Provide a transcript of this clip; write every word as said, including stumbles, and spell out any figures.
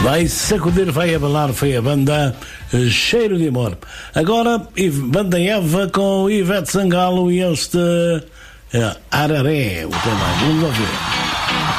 Vai sacudir, vai abalar, foi a banda Cheiro de Amor. Agora, banda Eva com Ivete Sangalo e este uh, Araré, o tema. Vamos ouvir.